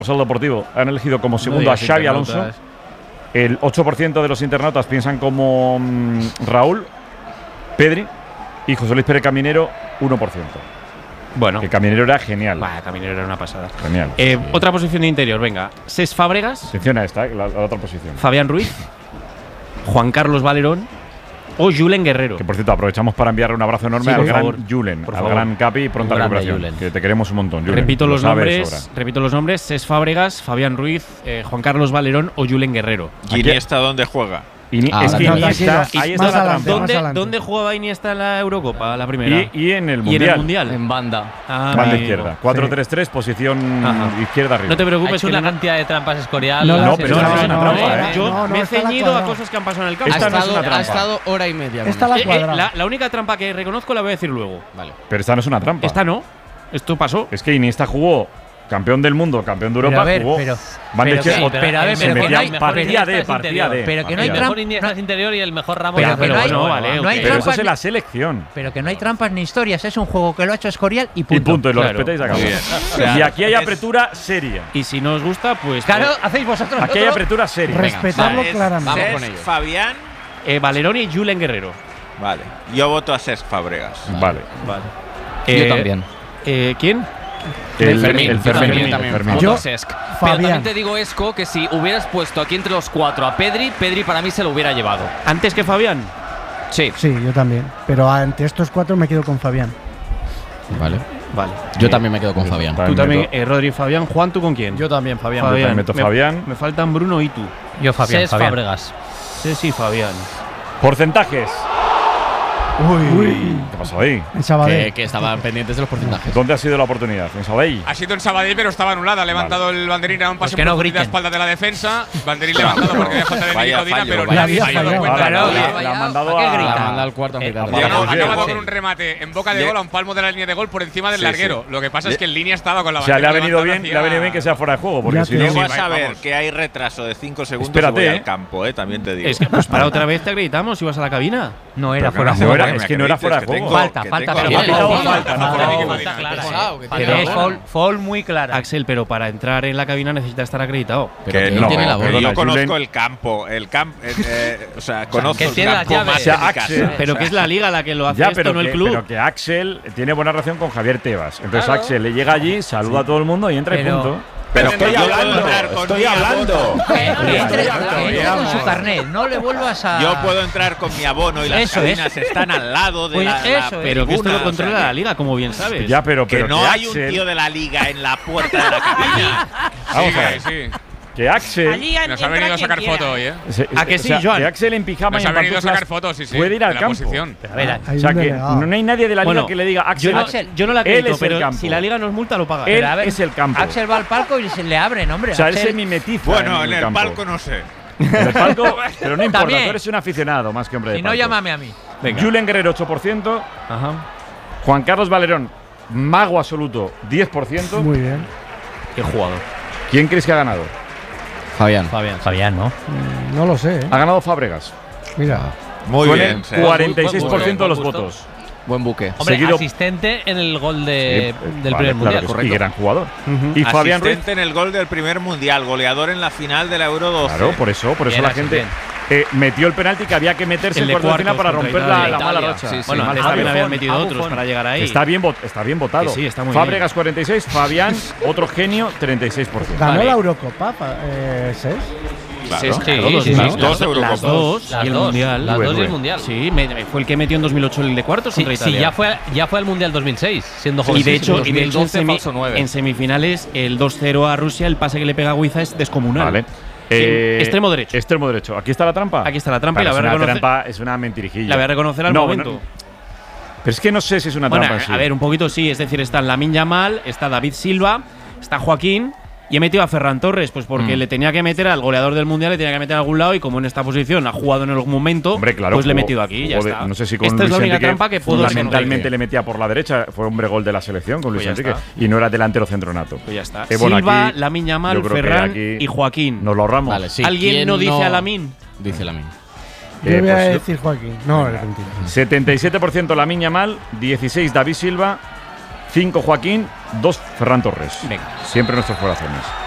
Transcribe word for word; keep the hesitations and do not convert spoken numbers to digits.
Sol Deportivo han elegido como segundo no a Xavi Alonso. El ocho por ciento de los internautas piensan como mmm, Raúl, Pedri y José Luis Pérez Caminero, uno por ciento. Bueno. Que Caminero era genial. Bah, Caminero era una pasada. Genial. Eh, sí. Otra posición de interior, venga. Cesc Fábregas. Atención a esta, la, la otra posición. Fabián Ruiz. Juan Carlos Valerón. O Julen Guerrero. Que por cierto, aprovechamos para enviarle un abrazo enorme sí, al gran favor. Julen, por al favor. gran Capi y pronta recuperación. Que te queremos un montón, Julen. Repito los nombres, repito los nombres: Cesc Fábregas, Fabián Ruiz, eh, Juan Carlos Valerón o Julen Guerrero. ¿Y Iniesta dónde juega? Ini ah, es que Iniesta, ahí está la trampa. ¿Dónde, ¿Dónde jugaba Iniesta en la Eurocopa, la primera? Y, y en el Mundial. Y en el Mundial. En banda. Ah, banda izquierda. cuatro tres tres, sí. Posición Ajá. izquierda arriba. No te preocupes, ha hecho que una no cantidad de trampas Escorial. No, no, pero no, no, no, es una trampa. No, ¿eh? Yo no, no, me he ceñido a cosas que han pasado en el campo. Esta no estado, es una trampa. Ha estado hora y media. Esta la, eh, eh, la, la única trampa que reconozco la voy a decir luego. Vale. Pero esta no es una trampa. Esta no. Esto pasó. Es que Iniesta jugó campeón del mundo, campeón de Europa, pero a ver, jugó. Pero, pero, sí, pero, pero a ver, se pero metía que no hay, partida de, partida de. Pero que no hay el trampa. mejor Iniesta es interior y el mejor Ramos. Pero, pero no hay, bueno, vale, no hay pero trampas. Eso es en la selección. Pero que no hay trampas ni historias. Es un juego que lo ha hecho Escorial y punto. Y punto, y lo claro. respetáis acá. O sea, y aquí hay apertura seria. Y si no os gusta, pues. Claro, pues, hacéis vosotros. Aquí hay apertura seria. Respetarlo vale, claramente. Vamos Cesc, con ello. Fabián. Eh, Valerón y Julen Guerrero. Vale. Yo voto a Cesc Fábregas. Vale. Vale. Yo Eh, también. Eh, ¿Quién? El Fermín. El Fermín. Fermín también. Fermín. Yo, Cesc. Pero Fabián. también te digo, Esco, que si hubieras puesto aquí entre los cuatro a Pedri, Pedri para mí se lo hubiera llevado. ¿Antes que Fabián? Sí. Sí, yo también. Pero ante estos cuatro me quedo con Fabián. Vale. Vale. Yo también me quedo con Fabián. Tú también, eh, Rodri y Fabián. Juan, ¿tú con quién? Yo también, Fabián. Yo también meto me, Fabián. Me faltan Bruno y tú. Yo, Fabián. Cesc Fabián. Fábregas. Sí, sí, Fabián. Porcentajes. Uy. ¿Qué pasó ahí? En Sabadell. Que, que estaban pendientes de los porcentajes. ¿Dónde ha sido la oportunidad? ¿En Sabadell? Ha sido en Sabadell, pero estaba anulada. Ha levantado vale. el banderín a un pase que no por griten. la espalda de la defensa. Banderín levantado porque deja de Vaya Nicodina, fallo, pero vaya nadie se ha dado fallo. cuenta. Ahora, Nadie. la, la ha mandado ¿Para qué a… grita? La manda al cuarto Eh, mitad. Ya no, ha Bien. acabado Sí. con un remate en boca de Le- gol a un palmo de la línea de gol por encima del Sí, larguero. sí. Lo que pasa Le- es que en línea estaba con la O sea, le ha bandera venido levantada bien, le ha venido bien que sea fuera de juego, porque Ya si te no… digo. Llego a saber vamos. que hay retraso de cinco segundos Espérate, y voy eh. al campo, eh, también te digo. Es que, pues para otra vez te acreditamos si vas a la cabina. No era Pero fuera que de no juego. era- es que no era fuera de que juego. tengo- Falta, que falta, tengo- pero Ha pitado falta. falta, no fuera de juego. Falta clara. Pero es foul, foul muy clara. Axel, pero para entrar en la cabina necesitas estar acreditado. Pero Que que no, no tiene la que bola. perdona, yo conozco Julen- el campo, el campo, eh, eh, o sea, conozco que el tiene las campo llaves. más O sea, de mi Axel- casa. Pero que es la liga la que lo hace Ya, esto, pero, no el que, club. pero que Axel tiene buena relación con Javier Tebas. Entonces Axel le llega allí, saluda a todo el mundo y entra y Pero- punto. Pero Estoy que yo puedo hablando, entrar con estoy mi hablando. abono. Que entre, que ya, entre ya, con ya. su carnet, no le vuelvas a. Yo puedo entrar con mi abono y las Eso cabinas es. están al lado de Pues la, la eso es. Pero que esto tribuna, lo controla o sea, la liga, como bien sabes. Ya, pero, que pero no que hay Axel, un tío de la liga en la puerta de la cabina. Vamos a ver. Sí, sí. Que Axel… Nos ha venido a sacar foto hoy, ¿eh? se- ¿A que o sí, sea, Joan? Que Axel en pijama Nos y ha en venido a pantuflas sacar fotos, sí, sí. puede ir al de la campo. posición. A ver, hay O sea un que delegado. no hay nadie de la liga Bueno, que le diga Axel. Yo no, Axel, yo no la él acredito, es el pero campo. si la liga nos multa, lo paga. Él Pero a ver, es el campo. Axel va al palco y se le abren, hombre. O sea, él Axel- se mimetiza. Bueno, en el campo. palco no sé. En el palco, pero no importa, También. tú eres un aficionado más que hombre de Si no, palco. llámame a mí. Venga. Julen Guerrero, ocho por ciento. Ajá. Juan Carlos Valerón, mago absoluto, diez por ciento. Muy bien. Qué jugador. ¿Quién crees que ha ganado? Fabián. Fabián. Fabián, ¿no? No lo sé, ¿eh? Ha ganado Fábregas. Mira. Muy Con bien. el sí. cuarenta y seis por ciento de los Buen gusto. votos. Buen buque. Hombre, Seguido- asistente en el gol de, Eh, del vale, primer claro mundial, que sí, correcto. Y gran jugador. Y Fabián Ruiz. Asistente en el gol del primer mundial, goleador en la final de la Euro doce. Claro, por eso, por eso Bien, la Axel, gente bien. eh, metió el penalti que había que meterse El en de cuartos de final cuartos para contra romper la, Italia. la mala Italia, racha. sí, sí. Bueno, Sí, antes Buffon, también habían Buffon, metido a otros Buffon. para llegar ahí. Está bien, vot- está bien votado. Que sí, está muy Fábregas cuarenta y seis, Fabián, otro genio, treinta y seis por ciento. Ganó Vale. la Eurocopa, pa- eh, ¿Cés? Claro. Sí, sí, Todos, sí, ¿no? sí, Dos las- Eurocopas. Las dos Las y el dos, mundial. Las Rubén, dos y el Rubén. mundial. Sí, me- fue el que metió en dos mil ocho el de cuartos Sí, contra sí, Italia. ya fue, ya fue al mundial dos mil seis, siendo Y joven. de hecho, y de hecho en, dos mil doce, semi- falso nueve. en semifinales, el dos cero a Rusia, el pase que le pega a Guiza es descomunal. Vale. Eh, extremo derecho. Extremo derecho. Aquí está la trampa. Aquí está la trampa y Claro, la voy a es una reconocer. trampa, es una mentirijilla. La voy a reconocer al No, momento. no, pero es que no sé si es una Bueno, trampa en sí. a ver, un poquito sí. Es decir, está Lamine Yamal, está David Silva, está Joaquín. Y he metido a Ferran Torres, pues porque Mm. le tenía que meter al goleador del mundial, le tenía que meter a algún lado. Y como en esta posición ha jugado en algún momento, Hombre, claro, pues le he jugó- metido aquí. Ya jugó de- está. No sé si con Esta es Luis la única Enrique trampa que puedo fundamentalmente reconocer. le metía por la derecha. Fue hombre gol de la selección con Luis Pues ya Enrique. está. Y no era delantero centronato. Pues ya está. Eh, bueno, Silva, aquí Lamine yo Yamal, creo que Ferran aquí y Joaquín. Nos lo ahorramos. Vale, sí. ¿Alguien ¿Quién no dice a Lamine? Dice Lamine. Yo Eh, voy a pues, decir Joaquín. No, el argentino. setenta y siete por ciento Lamine Yamal, dieciséis David Silva, cinco Joaquín, dos Ferran Torres. Venga. Siempre nuestros corazones.